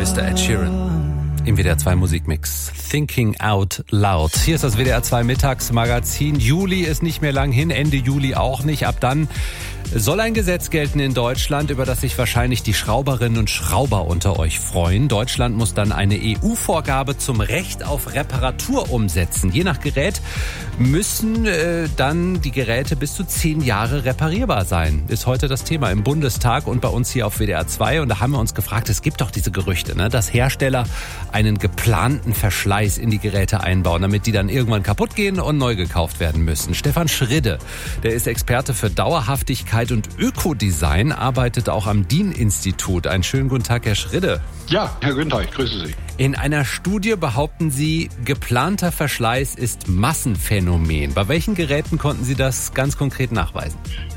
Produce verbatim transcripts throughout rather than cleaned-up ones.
Mister Ed Sheeran im W D R zwei Musikmix. Thinking Out Loud. Hier ist das W D R zwei Mittagsmagazin. Juli ist nicht mehr lang hin, Ende Juli auch nicht. Ab dann soll ein Gesetz gelten in Deutschland, über das sich wahrscheinlich die Schrauberinnen und Schrauber unter euch freuen. Deutschland muss dann eine E U-Vorgabe zum Recht auf Reparatur umsetzen. Je nach Gerät müssen äh, dann die Geräte bis zu zehn Jahre reparierbar sein. Ist heute das Thema im Bundestag und bei uns hier auf W D R zwei. Und da haben wir uns gefragt, es gibt doch diese Gerüchte, ne, dass Hersteller einen geplanten Verschleiß in die Geräte einbauen, damit die dann irgendwann kaputt gehen und neu gekauft werden müssen. Stefan Schridde, der ist Experte für Dauerhaftigkeit und Ökodesign, arbeitet auch am D I N-Institut. Einen schönen guten Tag, Herr Schridde. Ja, Herr Günther, ich grüße Sie. In einer Studie behaupten Sie, geplanter Verschleiß ist Massenphänomen. Bei welchen Geräten konnten Sie das ganz konkret nachweisen?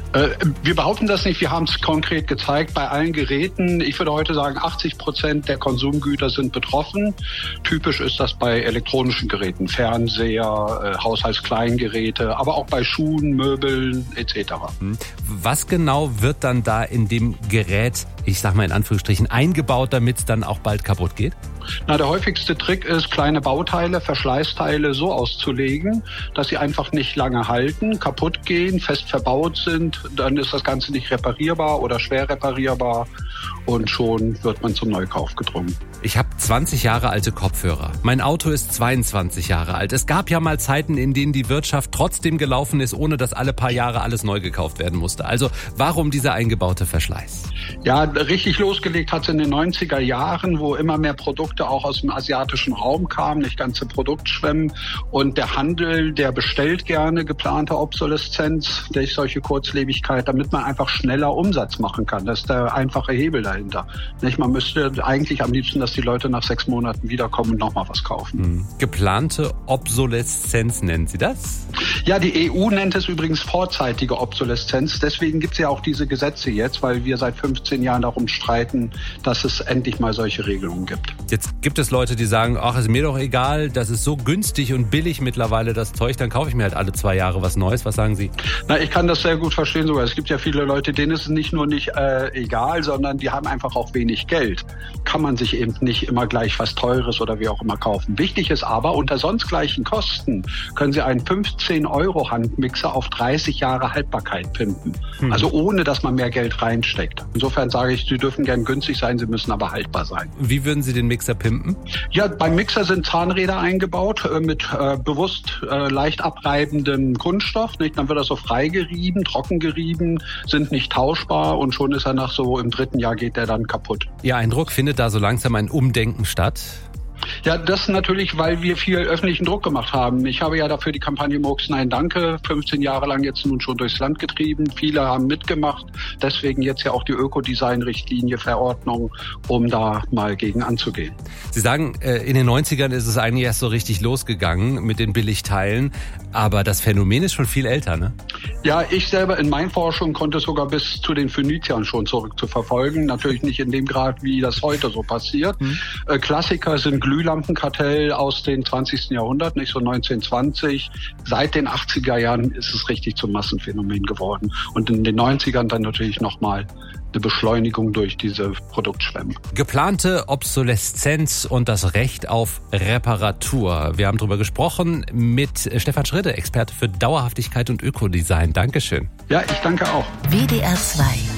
Wir behaupten das nicht, wir haben es konkret gezeigt bei allen Geräten. Ich würde heute sagen, achtzig Prozent der Konsumgüter sind betroffen. Typisch ist das bei elektronischen Geräten, Fernseher, Haushaltskleingeräte, aber auch bei Schuhen, Möbeln et cetera. Was genau wird dann da in dem Gerät, ich sag mal in Anführungsstrichen, eingebaut, damit es dann auch bald kaputt geht? Na, der häufigste Trick ist, kleine Bauteile, Verschleißteile so auszulegen, dass sie einfach nicht lange halten, kaputt gehen, fest verbaut sind. Dann ist das Ganze nicht reparierbar oder schwer reparierbar und schon wird man zum Neukauf gedrungen. Ich habe zwanzig Jahre alte Kopfhörer. Mein Auto ist zweiundzwanzig Jahre alt. Es gab ja mal Zeiten, in denen die Wirtschaft trotzdem gelaufen ist, ohne dass alle paar Jahre alles neu gekauft werden musste. Also warum dieser eingebaute Verschleiß? Ja, richtig losgelegt hat es in den neunziger Jahren, wo immer mehr Produkte auch aus dem asiatischen Raum kamen, nicht ganze Produktschwemmen. Und der Handel, der bestellt gerne geplante Obsoleszenz durch solche Kurzlebigkeit, damit man einfach schneller Umsatz machen kann. Das ist der einfache Hebel dahinter. Nicht? Man müsste eigentlich am liebsten, dass die Leute nach sechs Monaten wiederkommen und nochmal was kaufen. Hm. Geplante Obsoleszenz nennen Sie das? Ja, die E U nennt es übrigens vorzeitige Obsoleszenz. Deswegen gibt es ja auch diese Gesetze jetzt, weil wir seit fünfzehn Jahren darum streiten, dass es endlich mal solche Regelungen gibt. Jetzt gibt es Leute, die sagen, ach, ist mir doch egal, das ist so günstig und billig mittlerweile das Zeug, dann kaufe ich mir halt alle zwei Jahre was Neues. Was sagen Sie? Na, ich kann das sehr gut verstehen sogar. Es gibt ja viele Leute, denen ist es nicht nur nicht äh, egal, sondern die haben einfach auch wenig Geld. Kann man sich eben nicht immer gleich was Teures oder wie auch immer kaufen. Wichtig ist aber, unter sonst gleichen Kosten können Sie einen fünfzehn Euro Handmixer auf dreißig Jahre Haltbarkeit pimpen. Hm. Also ohne, dass man mehr Geld reinsteckt. Insofern sage ich, Sie dürfen gern günstig sein, Sie müssen aber haltbar sein. Wie würden Sie den Mixer pimpen? Ja, beim Mixer sind Zahnräder eingebaut äh, mit äh, bewusst äh, leicht abreibendem Kunststoff. Nicht? Dann wird er so frei gerieben, trocken gerieben, sind nicht tauschbar und schon ist er nach so im dritten Jahr geht der dann kaputt. Ihr Eindruck, findet da so langsam ein Umdenken statt? Ja, das natürlich, weil wir viel öffentlichen Druck gemacht haben. Ich habe ja dafür die Kampagne Murks Nein Danke fünfzehn Jahre lang jetzt nun schon durchs Land getrieben. Viele haben mitgemacht. Deswegen jetzt ja auch die Ökodesign-Richtlinie, Verordnung, um da mal gegen anzugehen. Sie sagen, in den neunzigern ist es eigentlich erst so richtig losgegangen mit den Billigteilen. Aber das Phänomen ist schon viel älter, ne? Ja, ich selber in meinen Forschungen konnte es sogar bis zu den Phöniziern schon zurückzuverfolgen. Natürlich nicht in dem Grad, wie das heute so passiert. Hm. Klassiker sind Glühlampenkartell aus dem zwanzigsten Jahrhundert, nicht so neunzehnhundertzwanzig. Seit den achtziger Jahren ist es richtig zum Massenphänomen geworden. Und in den neunzigern dann natürlich nochmal eine Beschleunigung durch diese Produktschwemme. Geplante Obsoleszenz und das Recht auf Reparatur. Wir haben darüber gesprochen mit Stefan Schridde, Experte für Dauerhaftigkeit und Ökodesign. Dankeschön. Ja, ich danke auch. W D R zwei